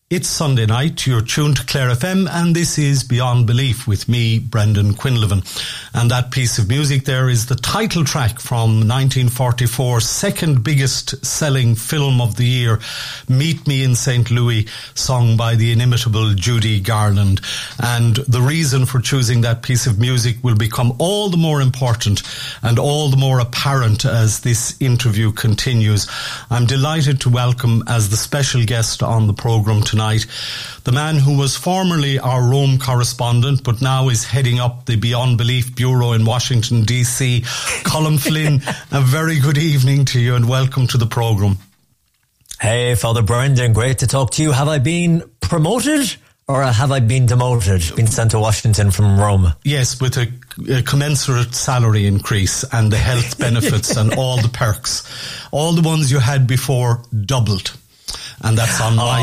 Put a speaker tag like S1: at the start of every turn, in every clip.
S1: It's Sunday night, you're tuned to Clare FM, and this is Beyond Belief with me, Brendan Quinlivan. And that piece of music there is the title track from 1944's second biggest selling film of the year, Meet Me in St. Louis, sung by the inimitable Judy Garland. And the reason for choosing that piece of music will become all the more important and all the more apparent as this interview continues. I'm delighted to welcome as the special guest on the programme tonight the man who was formerly our Rome correspondent but now is heading up the Beyond Belief Bureau in Washington DC, Colm Flynn. A very good evening to you and welcome to the programme.
S2: Hey, Father Brendan, great to talk to you. Have I been promoted or have I been demoted, been sent to Washington from Rome?
S1: Yes, with a commensurate salary increase and the health benefits and all the perks. All the ones you had before doubled. And that's on my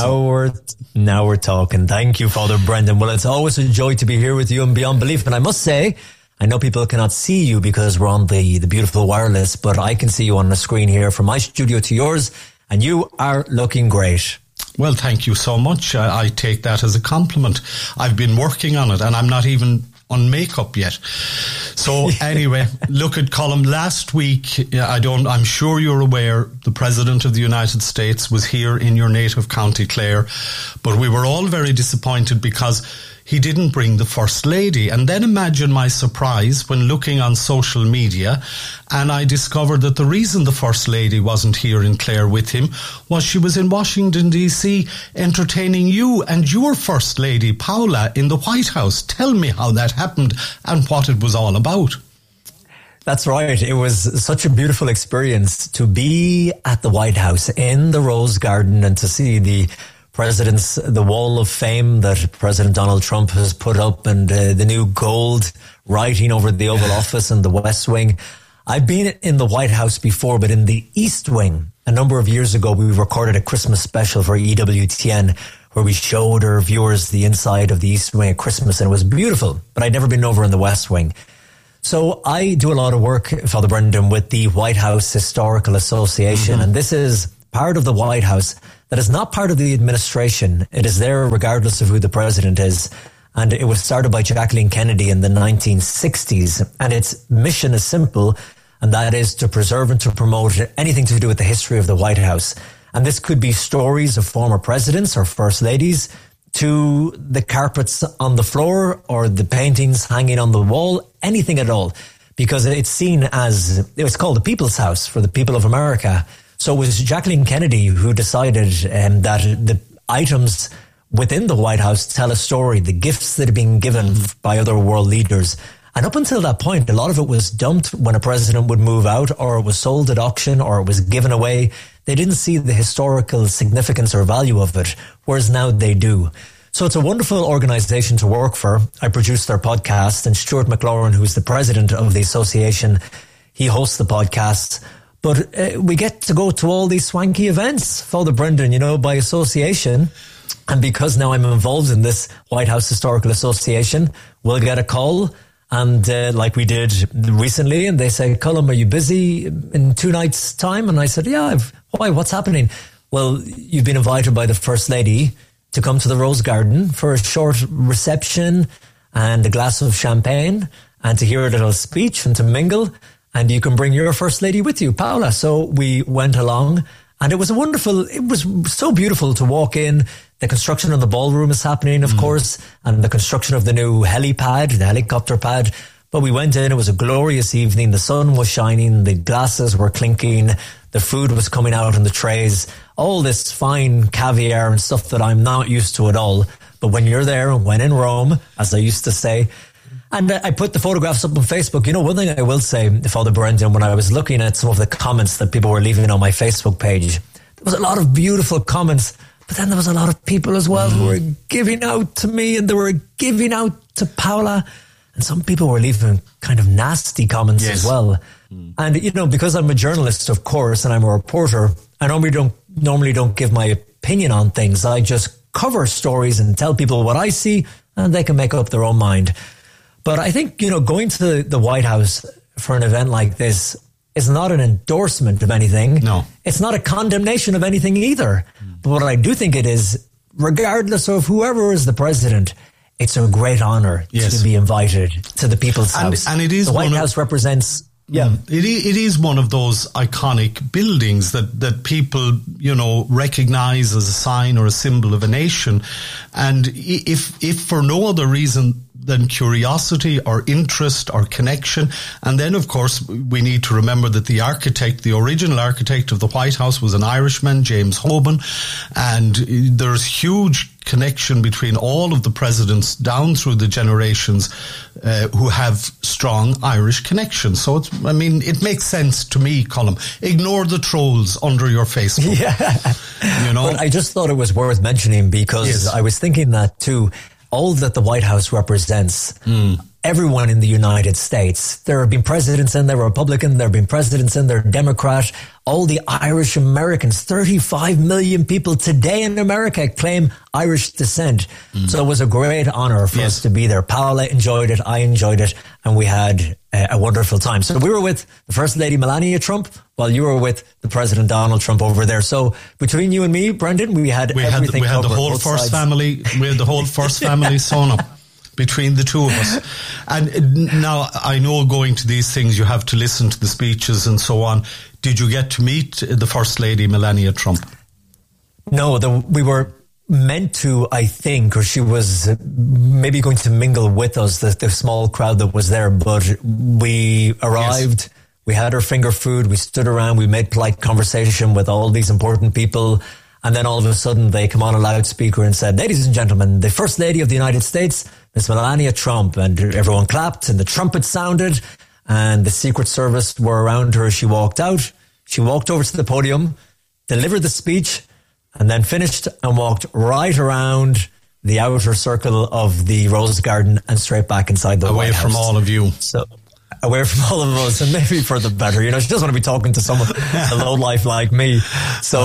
S2: Now we're talking. Thank you, Father Brendan. Well, it's always a joy to be here with you and Beyond Belief. And I must say, I know people cannot see you because we're on the beautiful wireless, but I can see you on the screen here from my studio to yours, and you are looking great.
S1: Well, thank you so much. I take that as a compliment. I've been working on it and I'm not even on makeup yet. So anyway, look at Colm. Last week, I'm sure you're aware, the President of the United States was here in your native County Clare, but we were all very disappointed because he didn't bring the First Lady. And then imagine my surprise when looking on social media and I discovered that the reason the First Lady wasn't here in Clare with him was she was in Washington DC entertaining you and your First Lady, Paula, in the White House. Tell me how that happened and what it was all about.
S2: That's right. It was such a beautiful experience to be at the White House in the Rose Garden and to see the wall of fame that President Donald Trump has put up and the new gold writing over the Oval Office and the West Wing. I've been in the White House before, but in the East Wing. A number of years ago, we recorded a Christmas special for EWTN where we showed our viewers the inside of the East Wing at Christmas, and it was beautiful, but I'd never been over in the West Wing. So I do a lot of work, Father Brendan, with the White House Historical Association, and this is part of the White House that is not part of the administration. It is there regardless of who the president is. And it was started by Jacqueline Kennedy in the 1960s. And its mission is simple, and that is to preserve and to promote anything to do with the history of the White House. And this could be stories of former presidents or first ladies to the carpets on the floor or the paintings hanging on the wall, anything at all. Because it's seen as, it was called the People's House for the people of America. So it was Jacqueline Kennedy who decided that the items within the White House tell a story, the gifts that are being given by other world leaders. And up until that point, a lot of it was dumped when a president would move out, or it was sold at auction, or it was given away. They didn't see the historical significance or value of it, whereas now they do. So it's a wonderful organization to work for. I produce their podcast, and Stuart McLaurin, who's the president of the association, he hosts the podcast. But we get to go to all these swanky events, Father Brendan, by association. And because now I'm involved in this White House Historical Association, we'll get a call. And like we did recently, and they say, Colm, are you busy in 2 nights' time? And I said, yeah, why? What's happening? Well, you've been invited by the First Lady to come to the Rose Garden for a short reception and a glass of champagne and to hear a little speech and to mingle. And you can bring your First Lady with you, Paula. So we went along and it was so beautiful to walk in. The construction of the ballroom is happening, of course, and the construction of the new helipad, the helicopter pad. But we went in, it was a glorious evening. The sun was shining, the glasses were clinking, the food was coming out on the trays, all this fine caviar and stuff that I'm not used to at all. But when you're there, when in Rome, as I used to say, and I put the photographs up on Facebook. One thing I will say, Father Brendan, when I was looking at some of the comments that people were leaving on my Facebook page, there was a lot of beautiful comments, but then there was a lot of people as well who were giving out to me and they were giving out to Paula. And some people were leaving kind of nasty comments as well. And, because I'm a journalist, of course, and I'm a reporter, I normally don't give my opinion on things. I just cover stories and tell people what I see and they can make up their own mind. But I think, going to the White House for an event like this is not an endorsement of anything.
S1: No.
S2: It's not a condemnation of anything either. But what I do think it is, regardless of whoever is the president, it's a great honor to be invited to the People's House.
S1: And it is
S2: the White House represents... Yeah,
S1: it is one of those iconic buildings that people, recognize as a sign or a symbol of a nation. And if for no other reason than curiosity or interest or connection, and then of course we need to remember that the original architect of the White House was an Irishman, James Hoban, and there's huge connection between all of the presidents down through the generations who have strong Irish connections. So it makes sense to me, Colm. Ignore the trolls under your Facebook.
S2: Yeah. But I just thought it was worth mentioning because I was thinking that too. All that the White House represents, everyone in the United States. There have been presidents in there, Republican, there have been presidents in there, Democrat, all the Irish Americans, 35 million people today in America claim Irish descent. So it was a great honor for us to be there. Paola enjoyed it, I enjoyed it, and we had a wonderful time. So we were with the First Lady Melania Trump, while you were with the President Donald Trump over there. So between you and me, Brendan, we had everything
S1: we had
S2: covered.
S1: The whole first family. We had the whole first family sewn up between the two of us. And now I know going to these things, you have to listen to the speeches and so on. Did you get to meet the First Lady Melania Trump?
S2: No, we were meant to, I think, or she was maybe going to mingle with us, the small crowd that was there, but we arrived. Yes. We had our finger food, we stood around, we made polite conversation with all these important people, and then all of a sudden they come on a loudspeaker and said, "Ladies and gentlemen, the First Lady of the United States, Miss Melania Trump," and everyone clapped and the trumpet sounded and the Secret Service were around her as she walked out. She walked over to the podium, delivered the speech, and then finished and walked right around the outer circle of the Rose Garden and straight back inside the White House.
S1: Away from all of you.
S2: So away from all of us, and maybe for the better. She doesn't want to be talking to someone, a low life like me. So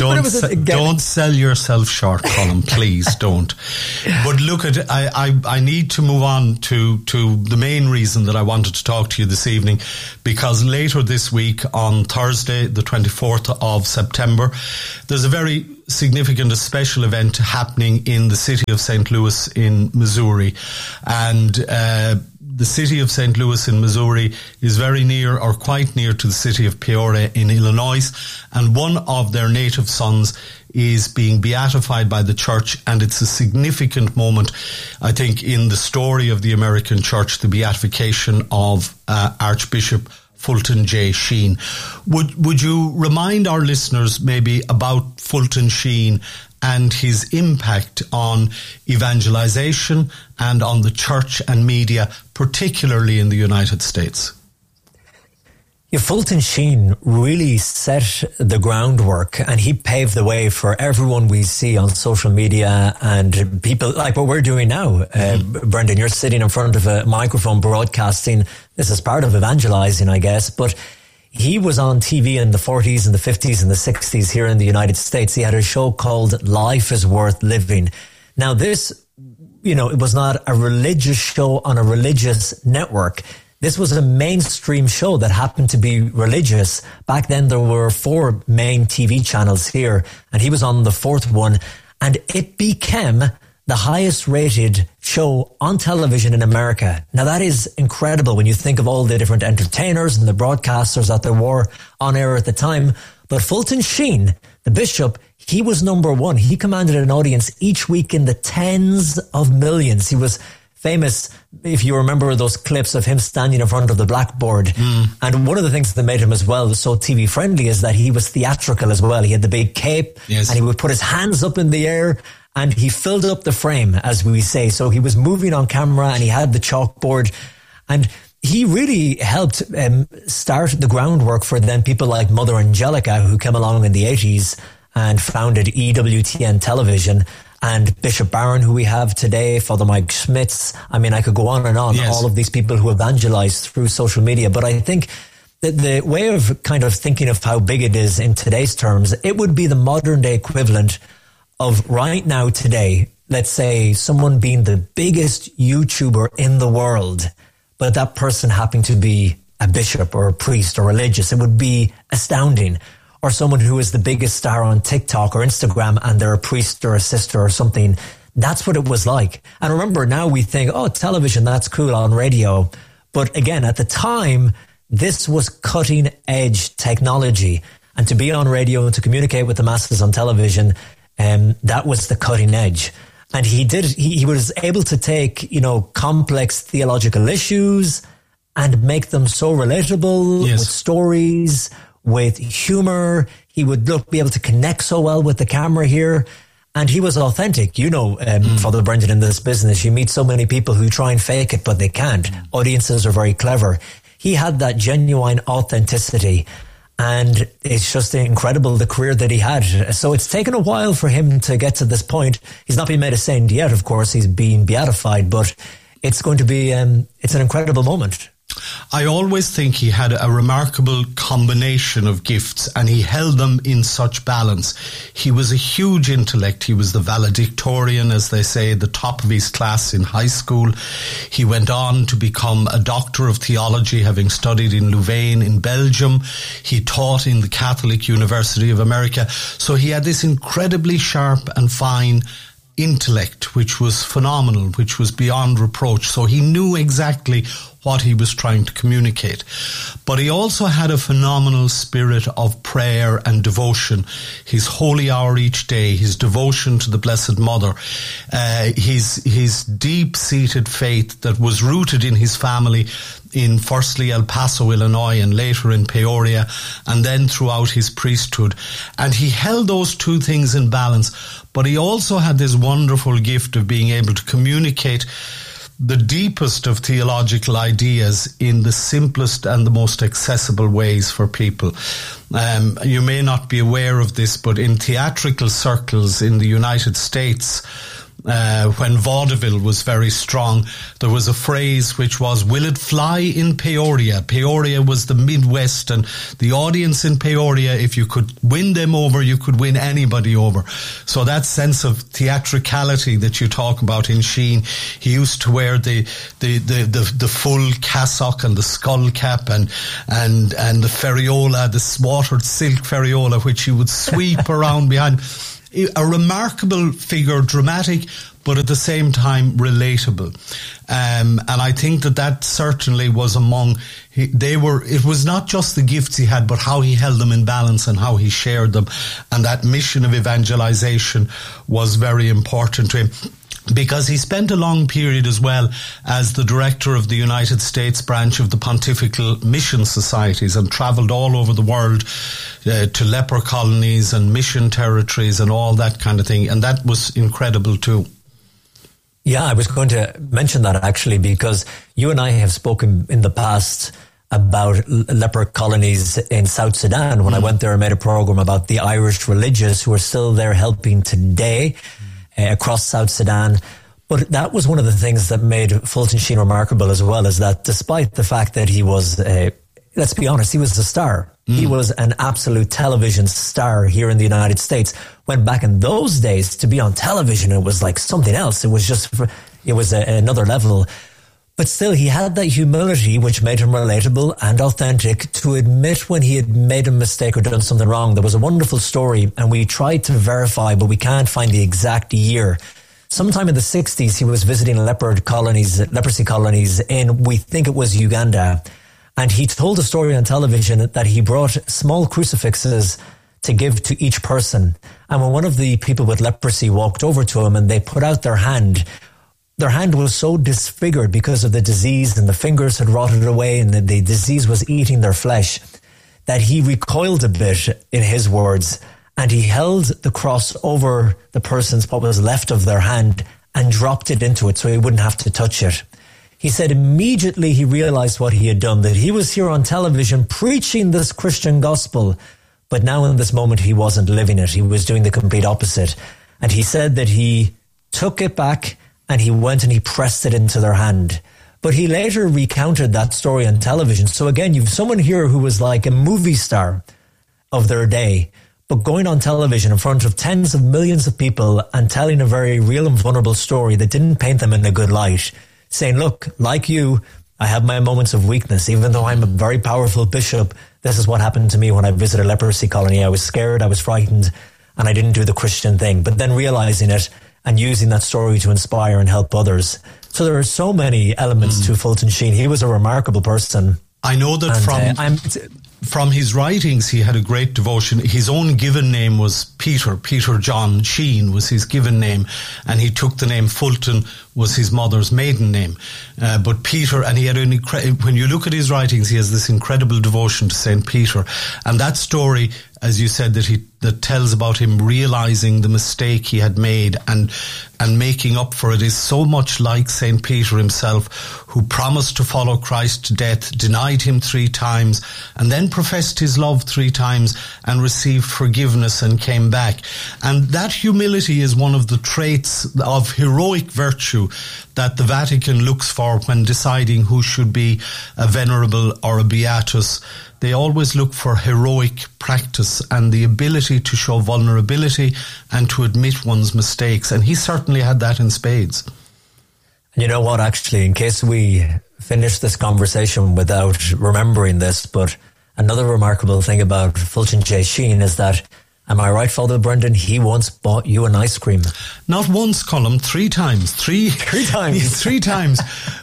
S1: don't sell yourself short, Colm. Please don't. But look, I need to move on to the main reason that I wanted to talk to you this evening, because later this week on Thursday, the 24th of September, there's a very significant, a special event happening in the city of St. Louis in Missouri, and the city of St. Louis in Missouri is very near, or quite near, to the city of Peoria in Illinois, and one of their native sons is being beatified by the church, and it's a significant moment, I think, in the story of the American church, the beatification of Archbishop Fulton J. Sheen. Would you remind our listeners maybe about Fulton Sheen and his impact on evangelization and on the church and media, particularly in the United States?
S2: Yeah, Fulton Sheen really set the groundwork, and he paved the way for everyone we see on social media and people like what we're doing now. Brendan, you're sitting in front of a microphone broadcasting. This is part of evangelizing, I guess, but he was on TV in the 40s and the 50s and the 60s here in the United States. He had a show called Life is Worth Living. Now this, it was not a religious show on a religious network. This was a mainstream show that happened to be religious. Back then there were 4 main TV channels here, and he was on the 4th one, and it became the highest rated show on television in America. Now that is incredible when you think of all the different entertainers and the broadcasters that there were on air at the time. But Fulton Sheen, the bishop, he was number 1. He commanded an audience each week in the tens of millions. He was famous, if you remember those clips of him standing in front of the blackboard. And one of the things that made him as well so TV friendly is that he was theatrical as well. He had the big cape, and he would put his hands up in the air, and he filled up the frame, as we say. So he was moving on camera, and he had the chalkboard, and he really helped start the groundwork for then people like Mother Angelica, who came along in the 80s and founded EWTN Television, and Bishop Barron, who we have today, Father Mike Schmitz. I mean, I could go on and on, all of these people who evangelized through social media. But I think that the way of kind of thinking of how big it is in today's terms, it would be the modern day equivalent of right now today, let's say someone being the biggest YouTuber in the world, but that person happening to be a bishop or a priest or religious. It would be astounding. or someone who is the biggest star on TikTok or Instagram and they're a priest or a sister or something. That's what it was like. And remember, now we think, oh, television, that's cool, on radio. But again, at the time, this was cutting edge technology. And to be on radio and to communicate with the masses on television, that was the cutting edge. And he was able to take, complex theological issues and make them so relatable, yes, with stories, with humor. He would be able to connect so well with the camera here. And he was authentic. Father Brendan, in this business, you meet so many people who try and fake it, but they can't. Audiences are very clever. He had that genuine authenticity. And it's just incredible, the career that he had. So it's taken a while for him to get to this point. He's not been made a saint yet, of course. He's being beatified, but it's going to be, it's an incredible moment.
S1: I always think he had a remarkable combination of gifts, and he held them in such balance. He was a huge intellect. He was the valedictorian, as they say, the top of his class in high school. He went on to become a doctor of theology, having studied in Louvain in Belgium. He taught in the Catholic University of America. So he had this incredibly sharp and fine intellect, which was phenomenal, which was beyond reproach. So he knew exactly what he was trying to communicate. But he also had a phenomenal spirit of prayer and devotion. His holy hour each day, his devotion to the Blessed Mother, his deep-seated faith that was rooted in his family in firstly El Paso, Illinois, and later in Peoria, and then throughout his priesthood. And he held those two things in balance, but he also had this wonderful gift of being able to communicate the deepest of theological ideas in the simplest and the most accessible ways for people. You may not be aware of this, but in theatrical circles in the United States, when vaudeville was very strong, there was a phrase which was, "Will it fly in Peoria?" Peoria was the Midwest, and the audience in Peoria, if you could win them over, you could win anybody over. So that sense of theatricality that you talk about in Sheen, he used to wear the full cassock and the skull cap and the ferriola, the watered silk ferriola, which he would sweep around behind. A remarkable figure, dramatic, but at the same time relatable. And I think that certainly was it was not just the gifts he had, but how he held them in balance and how he shared them. And that mission of evangelization was very important to him, because he spent a long period as well as the director of the United States branch of the Pontifical Mission Societies, and travelled all over the world to leper colonies and mission territories and all that kind of thing. And that was incredible too.
S2: Yeah, I was going to mention that actually, because you and I have spoken in the past about leper colonies in South Sudan. When I went there, I made a program about the Irish religious who are still there helping today across South Sudan. But that was one of the things that made Fulton Sheen remarkable as well, is that despite the fact that he was, let's be honest, he was a star. He was an absolute television star here in the United States. When back in those days, to be on television, it was like something else. It was another level. But still, he had that humility which made him relatable and authentic to admit when he had made a mistake or done something wrong. There was a wonderful story, and we tried to verify, but we can't find the exact year. Sometime in the 60s, he was visiting leprosy colonies in, we think it was Uganda. And he told a story on television that he brought small crucifixes to give to each person. And when one of the people with leprosy walked over to him and they put out their hand was so disfigured because of the disease, and the fingers had rotted away and the disease was eating their flesh, that he recoiled a bit, in his words, and he held the cross over the person's, what was left of their hand, and dropped it into it so he wouldn't have to touch it. He said immediately he realized what he had done, that he was here on television preaching this Christian gospel, but now in this moment he wasn't living it. He was doing the complete opposite. And he said that he took it back and he went and he pressed it into their hand. But he later recounted that story on television. So again, you've someone here who was like a movie star of their day, but going on television in front of tens of millions of people and telling a very real and vulnerable story that didn't paint them in a good light, saying, look, like you, I have my moments of weakness. Even though I'm a very powerful bishop, this is what happened to me when I visited a leprosy colony. I was scared, I was frightened, and I didn't do the Christian thing. But then realizing it and using that story to inspire and help others. So there are so many elements to Fulton Sheen. He was a remarkable person.
S1: I know that from his writings, he had a great devotion. His own given name was Peter John Sheen was his given name, and he took the name Fulton was his mother's maiden name. But Peter, and he had when you look at his writings, he has this incredible devotion to St. Peter. And that story, as you said, that tells about him realizing the mistake he had made and making up for it, is so much like St. Peter himself, who promised to follow Christ to death, denied him 3 times, and then professed his love 3 times and received forgiveness and came back. And that humility is one of the traits of heroic virtue that the Vatican looks for when deciding who should be a venerable or a beatus. They always look for heroic practice and the ability to show vulnerability and to admit one's mistakes. And he certainly had that in spades.
S2: You know what, actually, in case we finish this conversation without remembering this, but another remarkable thing about Fulton J. Sheen is that, am I right, Father Brendan, he once bought you an ice cream?
S1: Not once, Colm, 3 times. 3 times. 3 times.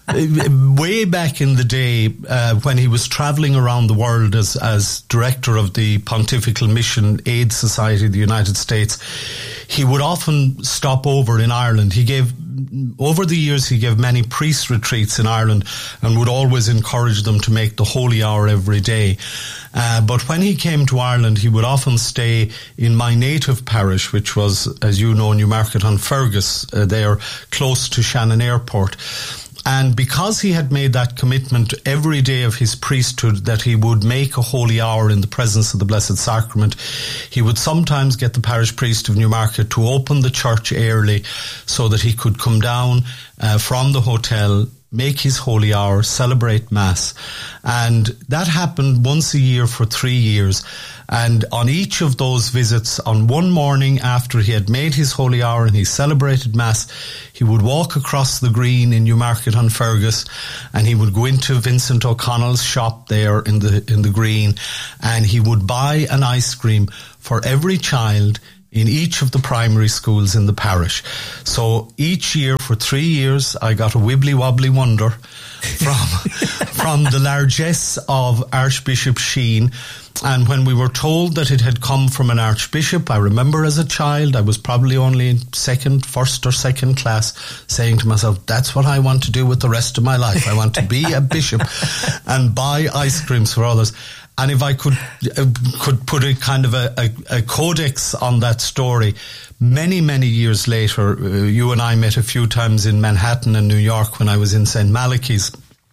S1: Way back in the day, when he was travelling around the world as director of the Pontifical Mission Aid Society of the United States, he would often stop over in Ireland. Over the years, he gave many priest retreats in Ireland and would always encourage them to make the holy hour every day. But when he came to Ireland, he would often stay in my native parish, which was, as you know, Newmarket-on-Fergus, there close to Shannon Airport. And because he had made that commitment every day of his priesthood that he would make a holy hour in the presence of the Blessed Sacrament, he would sometimes get the parish priest of Newmarket to open the church early so that he could come down from the hotel, make his holy hour, celebrate Mass. And that happened once a year for 3 years. And on each of those visits, on one morning after he had made his holy hour and he celebrated Mass, he would walk across the green in Newmarket-on-Fergus and he would go into Vincent O'Connell's shop there in the green, and he would buy an ice cream for every child in each of the primary schools in the parish. So each year for 3 years, I got a wibbly-wobbly wonder from the largesse of Archbishop Sheen. And when we were told that it had come from an archbishop, I remember as a child, I was probably only in first or second class, saying to myself, that's what I want to do with the rest of my life. I want to be a bishop and buy ice creams for others. And if I could put a kind of a codex on that story, many, many years later, you and I met a few times in Manhattan and New York when I was in St. Malachy's.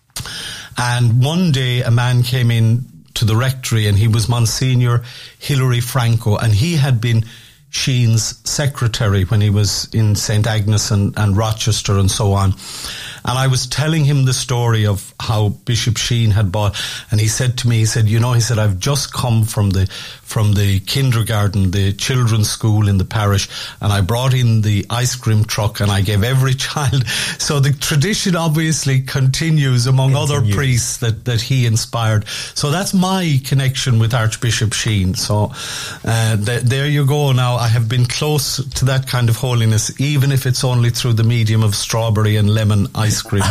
S1: And one day a man came in to the rectory, and he was Monsignor Hilary Franco, and he had been Sheen's secretary when he was in St. Agnes and Rochester and so on. And I was telling him the story of how Bishop Sheen had bought, and he said to me, I've just come from the kindergarten, the children's school in the parish, and I brought in the ice cream truck and I gave every child. So the tradition obviously continues among other priests that he inspired. So that's my connection with Archbishop Sheen. So there you go. Now I have been close to that kind of holiness, even if it's only through the medium of strawberry and lemon ice cream.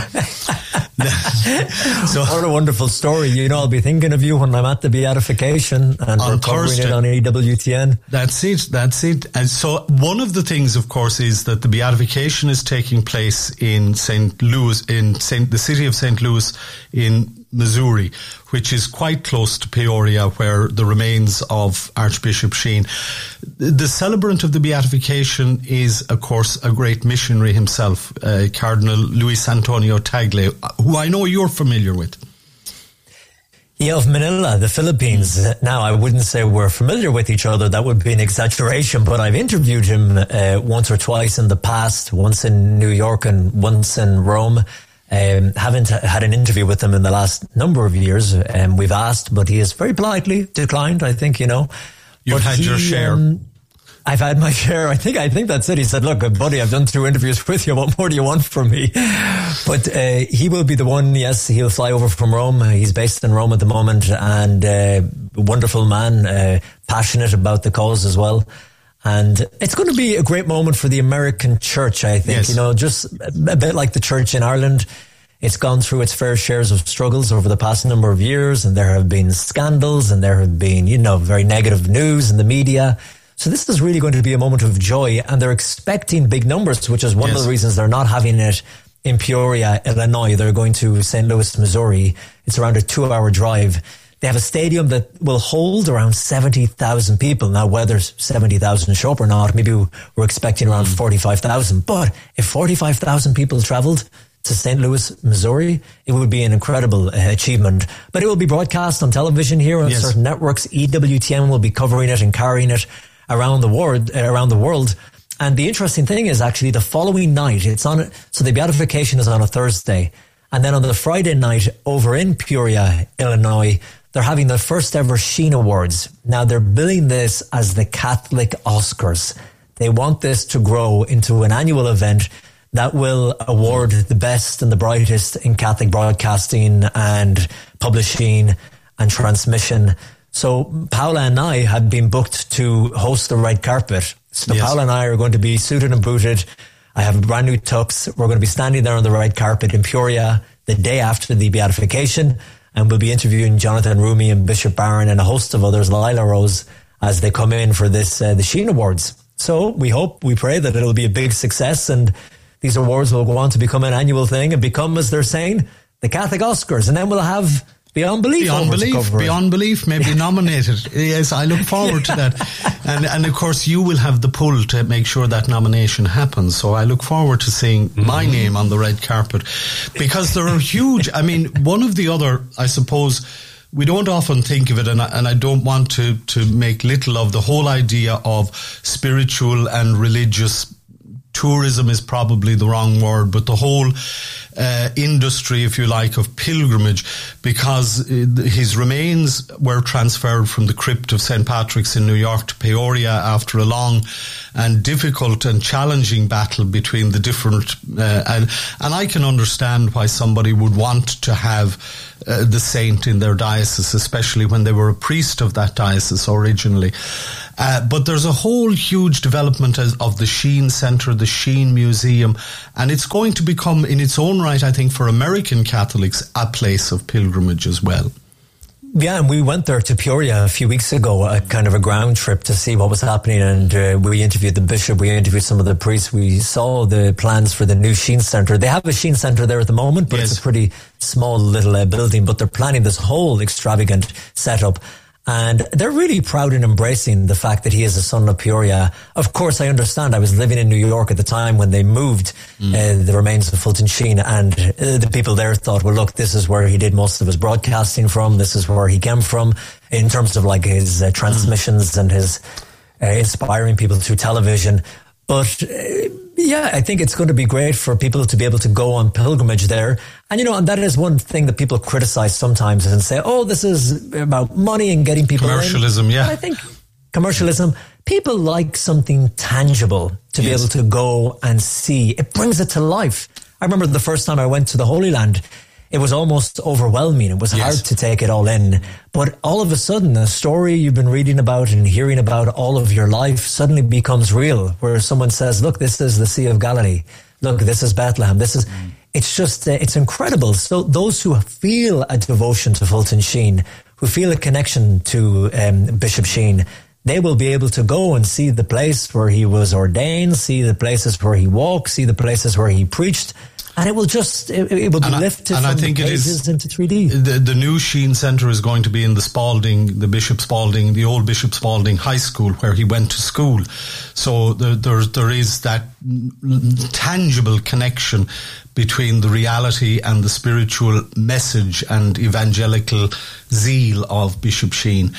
S2: So, what a wonderful story. You know, I'll be thinking of you when I'm at the beatification and we're covering it on EWTN.
S1: That's it. And so one of the things, of course, is that the beatification is taking place in St. Louis, the city of St. Louis in Missouri, which is quite close to Peoria, where the remains of Archbishop Sheen. The celebrant of the beatification is, of course, a great missionary himself, Cardinal Luis Antonio Tagle, who I know you're familiar with.
S2: Yeah, of Manila, the Philippines. Now, I wouldn't say we're familiar with each other. That would be an exaggeration, but I've interviewed him once or twice in the past, once in New York and once in Rome. Haven't had an interview with him in the last number of years. We've asked, but he has very politely declined, I think, you know.
S1: You've had your share.
S2: I've had my share. I think that's it. He said, look, buddy, I've done 2 interviews with you. What more do you want from me? But he will be the one. Yes, he'll fly over from Rome. He's based in Rome at the moment, and a wonderful man, passionate about the cause as well. And it's going to be a great moment for the American church, I think. Yes. Just a bit like the church in Ireland. It's gone through its fair shares of struggles over the past number of years, and there have been scandals, and there have been, very negative news in the media. So this is really going to be a moment of joy, and they're expecting big numbers, which is one of the reasons they're not having it in Peoria, Illinois. They're going to St. Louis, Missouri. It's around a 2-hour drive. They have a stadium that will hold around 70,000 people. Now, whether 70,000 show up or not, maybe we're expecting around 45,000. But if 45,000 people travelled to St. Louis, Missouri, it would be an incredible achievement. But it will be broadcast on television here on certain networks. EWTN will be covering it and carrying it around the world. And the interesting thing is actually the following night, so the beatification is on a Thursday. And then on the Friday night over in Peoria, Illinois, they're having the first ever Sheen Awards. Now they're billing this as the Catholic Oscars. They want this to grow into an annual event that will award the best and the brightest in Catholic broadcasting and publishing and transmission. So Paula and I had been booked to host the red carpet. So Paula and I are going to be suited and booted. I have a brand new tux. We're going to be standing there on the red carpet in Peoria the day after the beatification. And we'll be interviewing Jonathan Rumi and Bishop Barron and a host of others, Lila Rose, as they come in for this, the Sheen Awards. So we pray that it'll be a big success, and these awards will go on to become an annual thing and become, as they're saying, the Catholic Oscars. And then we'll have Beyond Belief
S1: maybe nominated. Yes, I look forward to that. And of course, you will have the pull to make sure that nomination happens. So I look forward to seeing my name on the red carpet, because there are huge, one of the other, I suppose, we don't often think of it, and I don't want to make little of the whole idea of spiritual and religious tourism is probably the wrong word, but the whole industry, if you like, of pilgrimage, because his remains were transferred from the crypt of St. Patrick's in New York to Peoria after a long and difficult and challenging battle between the different, and I can understand why somebody would want to have the saint in their diocese, especially when they were a priest of that diocese originally. But there's a whole huge development of the Sheen Centre, the Sheen Museum, and it's going to become, in its own right, I think, for American Catholics, a place of pilgrimage as well.
S2: Yeah, and we went there to Peoria a few weeks ago, a kind of a ground trip to see what was happening, and we interviewed the bishop, we interviewed some of the priests, we saw the plans for the new Sheen Centre. They have a Sheen Centre there at the moment, but it's a pretty small little building, but they're planning this whole extravagant setup. And they're really proud and embracing the fact that he is a son of Peoria. Of course, I understand. I was living in New York at the time when they moved the remains of Fulton Sheen, and the people there thought, well, look, this is where he did most of his broadcasting from. This is where he came from in terms of like his transmissions and his inspiring people through television. But yeah, I think it's going to be great for people to be able to go on pilgrimage there. And, and that is one thing that people criticize sometimes and say, oh, this is about money and getting people
S1: commercialism,
S2: in.
S1: Yeah.
S2: But I think commercialism, people like something tangible to be able to go and see. It brings it to life. I remember the first time I went to the Holy Land, it was almost overwhelming. It was hard to take it all in. But all of a sudden, a story you've been reading about and hearing about all of your life suddenly becomes real, where someone says, look, this is the Sea of Galilee. Look, this is Bethlehem. This is, it's just, it's incredible. So those who feel a devotion to Fulton Sheen, who feel a connection to Bishop Sheen, they will be able to go and see the place where he was ordained, see the places where he walked, see the places where he preached. And it will just, it will be lifted from the pages into 3D.
S1: The new Sheen Centre is going to be in the Spalding, the old Bishop Spalding High School, where he went to school. So there is that tangible connection between the reality and the spiritual message and evangelical zeal of Bishop Sheen.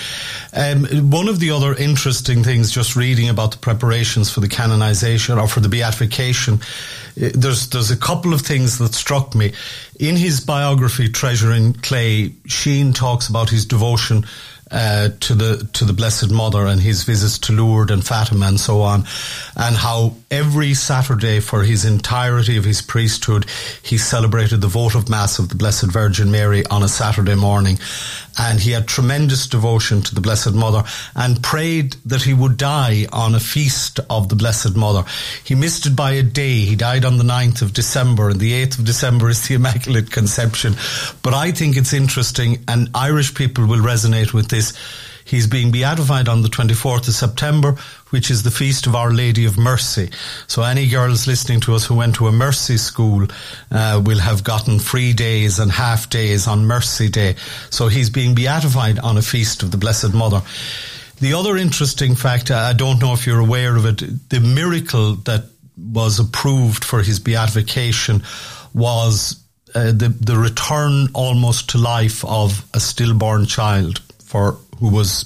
S1: One of the other interesting things, just reading about the preparations for the canonization or for the beatification, there's a couple of things that struck me. In his biography, Treasure in Clay, Sheen talks about his devotion to the Blessed Mother and his visits to Lourdes and Fatima and so on, and how every Saturday for his entirety of his priesthood he celebrated the votive Mass of the Blessed Virgin Mary on a Saturday morning, and he had tremendous devotion to the Blessed Mother and prayed that he would die on a feast of the Blessed Mother. He missed it by a day. He died on the 9th of December, and the 8th of December is the Immaculate Conception. But I think it's interesting, and Irish people will resonate with this. He's being beatified on the 24th of September, which is the feast of Our Lady of Mercy. So any girls listening to us who went to a Mercy school will have gotten free days and half days on Mercy Day. So he's being beatified on a feast of the Blessed Mother. The other interesting fact, I don't know if you're aware of it, the miracle that was approved for his beatification was the return almost to life of a stillborn child who was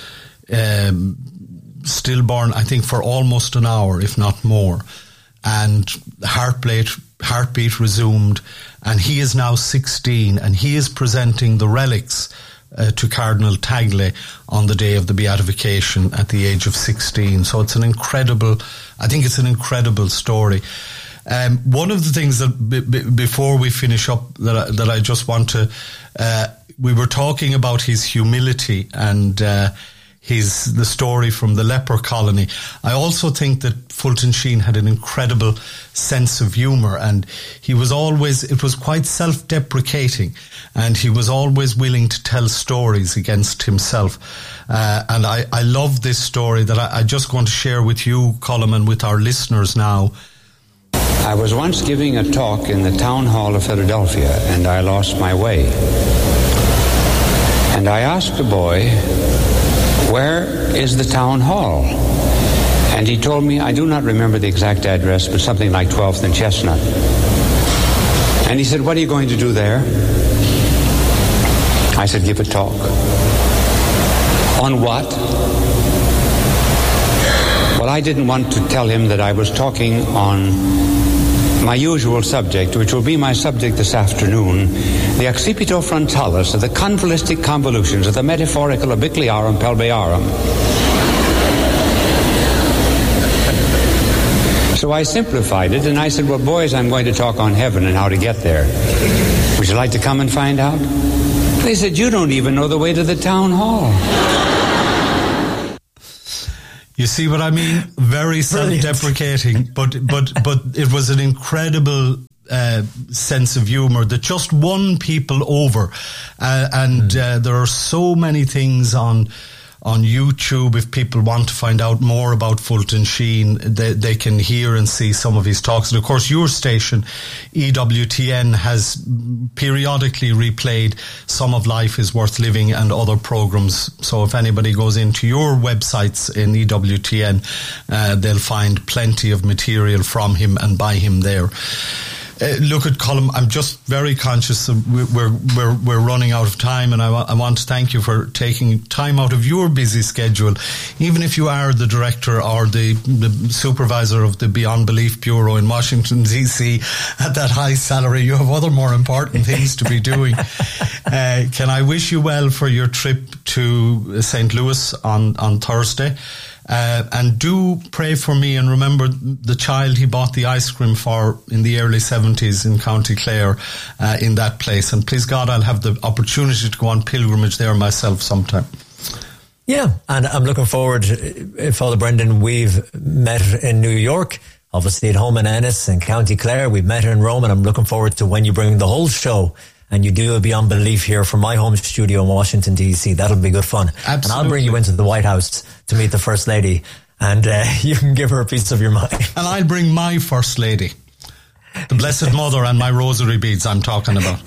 S1: stillborn, I think, for almost an hour, if not more. And heartbeat resumed, and he is now 16, and he is presenting the relics to Cardinal Tagle on the day of the beatification at the age of 16. So it's an incredible story. One of the things that before we finish up that I just want to, we were talking about his humility and the story from the leper colony. I also think that Fulton Sheen had an incredible sense of humour, and it was quite self-deprecating, and he was always willing to tell stories against himself. And I love this story that I just want to share with you, Colm, and with our listeners now.
S3: I was once giving a talk in the town hall of Philadelphia, and I lost my way. And I asked a boy, "Where is the town hall?" And he told me, I do not remember the exact address, but something like 12th and Chestnut. And he said, "What are you going to do there?" I said, "Give a talk." "On what?" Well, I didn't want to tell him that I was talking on my usual subject, which will be my subject this afternoon, the accipito frontalis of the convolistic convolutions of the metaphorical obliquiarum pelviarum. So I simplified it, and I said, "Well, boys, I'm going to talk on heaven and how to get there. Would you like to come and find out?" They said, "You don't even know the way to the town hall."
S1: You see what I mean? Very self-deprecating, but it was an incredible sense of humour that just won people over. There are so many things on YouTube. If people want to find out more about Fulton Sheen, they can hear and see some of his talks. And of course, your station, EWTN, has periodically replayed Some of Life is Worth Living and other programmes. So if anybody goes into your websites in EWTN, they'll find plenty of material from him and by him there. Look at Colm, I'm just very conscious that we're running out of time, and I want to thank you for taking time out of your busy schedule. Even if you are the director or the supervisor of the Beyond Belief Bureau in Washington, D.C. at that high salary, you have other more important things to be doing. Can I wish you well for your trip to St. Louis on Thursday? And do pray for me, and remember the child he bought the ice cream for in the early 70s in County Clare, in that place. And please God, I'll have the opportunity to go on pilgrimage there myself sometime.
S2: Yeah, and I'm looking forward, Father Brendan, we've met in New York, obviously at home in Ennis in County Clare. We've met in Rome, and I'm looking forward to when you bring the whole show and you do a Beyond Belief here from my home studio in Washington, D.C. That'll be good fun.
S1: Absolutely.
S2: And I'll bring you into the White House to meet the First Lady, and you can give her a piece of your mind.
S1: And I'll bring my First Lady, the Blessed Mother, and my rosary beads I'm talking about.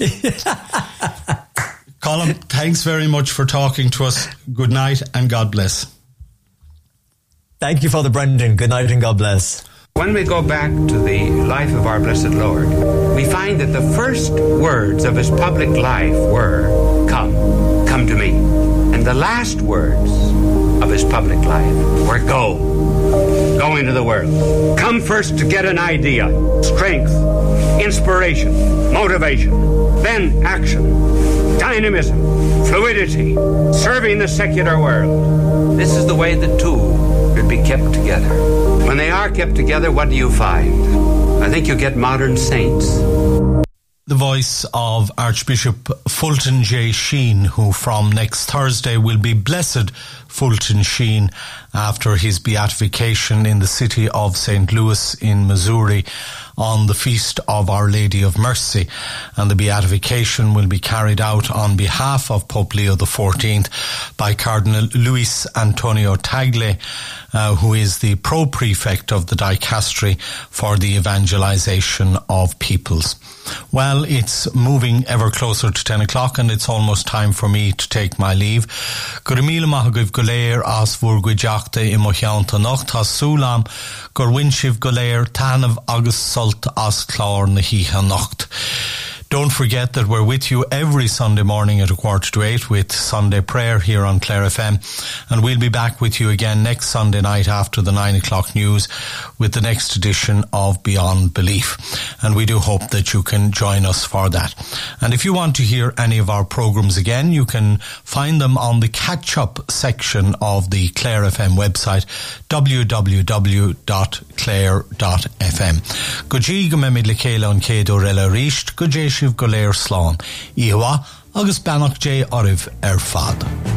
S1: Colm, thanks very much for talking to us. Good night and God bless.
S2: Thank you, Father Brendan. Good night and God bless.
S3: When we go back to the life of our Blessed Lord, we find that the first words of his public life were, come to me. And the last words of his public life were, go into the world. Come first to get an idea, strength, inspiration, motivation, then action. dynamism, fluidity, serving the secular world. This is the way the two should be kept together. When they are kept together, what do you find? I think you get modern saints.
S1: The voice of Archbishop Fulton J. Sheen, who from next Thursday will be Blessed Fulton Sheen after his beatification in the city of St. Louis in Missouri on the feast of Our Lady of Mercy. And the beatification will be carried out on behalf of Pope Leo XIV by Cardinal Luis Antonio Tagle, who is the pro-prefect of the dicastery for the evangelization of peoples. Well, it's moving ever closer to 10 o'clock and it's almost time for me to take my leave. Gur míle maith agaibh go léir as bhur go deachta I mo cheanta nacht tá súlam gur bhain sibh go léir tainmh agus sult as clár na híthe nacht. Don't forget that we're with you every Sunday morning at 7:45 with Sunday Prayer here on Clare FM. And we'll be back with you again next Sunday night after the 9 o'clock news with the next edition of Beyond Belief. And we do hope that you can join us for that. And if you want to hear any of our programs again, you can find them on the catch-up section of the Clare FM website, www.clare.fm. Go dí go mé le chéile an céad ó riile ríist, go dé sibh go léir slán. Ihuá agus beannach dé oribh fad.